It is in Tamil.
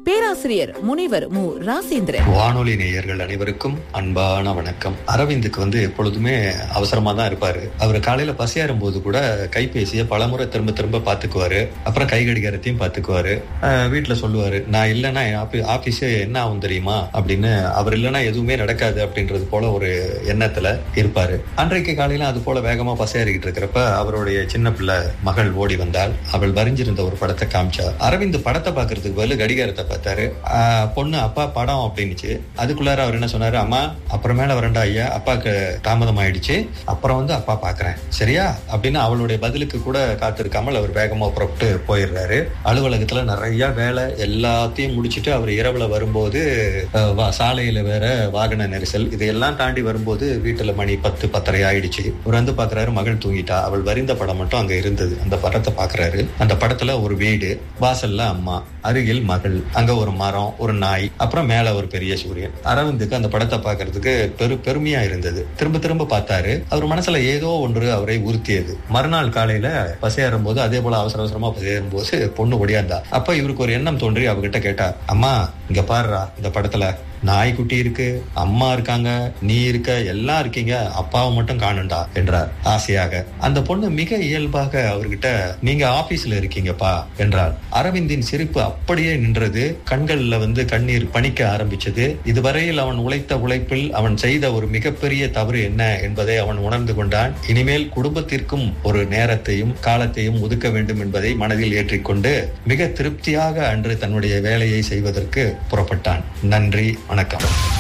பேராசிரியர் முனைவர் மு ராசேந்திரன். வானொலி நேயர்கள் அனைவருக்கும் அன்பான வணக்கம். அரவிந்துக்கு எப்பொழுதுமே அவசரமா தான் இருப்பாரு. அவர் காலையில பசியாரும் போது கூட கைபேசியை பலமுறை திரும்ப திரும்ப பாத்துக்குவாரு. அப்புறம் கை கடிகாரத்தையும் பாத்துக்குவாரு. வீட்டுல சொல்லுவாரு, நான் இல்லைன்னா ஆபீஸ் என்ன ஆகும் தெரியுமா அப்படின்னு. அவர் இல்லைன்னா எதுவுமே நடக்காது அப்படின்றது போல ஒரு எண்ணத்துல இருப்பாரு. அன்றைக்கு காலையில அது போல வேகமா பசியாறிக்கிட்டு இருக்கிறப்ப அவருடைய சின்ன பிள்ளை மகள் ஓடி வந்தால் அவள் வரைஞ்சிருந்த ஒரு படத்தை காமிச்சா. அரவிந்த் படத்தை பாக்குறதுக்கு பதில் கடிகாரத்தை பார்த்தாரு. பொண்ணு அப்பா படம் அப்படின்னுச்சு. அதுக்குள்ளார அவர் என்ன சொன்னாரு, அம்மா அப்புறமேல வரண்டா ஐயா, அப்பாக்கு தாமதம் ஆயிடுச்சு, அப்புறம் அப்பா பாக்குறேன் சரியா அப்படின்னு அவளுடைய பதிலுக்கு கூட காத்திருக்காமல் அவர் வேகமா புறப்பட்டு போயிடுறாரு. அலுவலகத்துல நிறைய வேலை எல்லாத்தையும் முடிச்சுட்டு அவர் இரவுல வரும்போது சாலையில வேற வாகன நெரிசல், இதையெல்லாம் தாண்டி வரும்போது வீட்டுல மணி 10-10:30 ஆயிடுச்சு. அவர் பாக்குறாரு, மகள் தூங்கிட்டா. அவள் வரிந்த படம் மட்டும் அங்க இருந்தது. அந்த படத்தை பாக்குறாரு. அந்த படத்துல ஒரு வீடு, வாசல்ல அம்மா, அருகில் மகள், அங்க ஒரு மரம், ஒரு நாய், அப்புறம் மேல ஒரு பெரிய சூரியன். அரவிந்துக்கு அந்த படத்தை பாக்குறதுக்கு பெருமையா இருந்தது. திரும்ப திரும்ப பார்த்தாரு. அவர் மனசுல ஏதோ ஒன்று அவரை உறுத்தியது. மறுநாள் காலையில பசியாறும் போது அதே போல அவசர அவசரமா பசியாறும் போது பொண்ணு ஒடியாந்தா. அப்ப இவருக்கு ஒரு எண்ணம் தோன்றி அவகிட்ட கேட்டா, அம்மா இங்க பாருடா, இந்த படத்துல நாய்க்குட்டி இருக்கு, அம்மா இருக்காங்க, நீ இருக்க, எல்லாம் இருக்கீங்க, அப்பாவை மட்டும் காணுண்டா என்றார் ஆசையாக. அந்த பொண்ணு மிக இயல்பாக அவர்கிட்ட, நீங்க ஆபீஸ்ல இருக்கீங்கப்பா என்றார். அரவிந்தின் சிரிப்பு அப்படியே நின்றது. கண்கள்ல கண்ணீர் பணிக்க ஆரம்பிச்சது. இதுவரையில் அவன் உழைத்த உழைப்பில் அவன் செய்த ஒரு மிகப்பெரிய தவறு என்ன என்பதை அவன் உணர்ந்து கொண்டான். இனிமேல் குடும்பத்திற்கும் ஒரு நேரத்தையும் காலத்தையும் ஒதுக்க வேண்டும் என்பதை மனதில் ஏற்றிக்கொண்டு மிக திருப்தியாக அன்று தன்னுடைய வேலையை செய்வதற்கு புறப்பட்டான். நன்றி, வணக்கம்.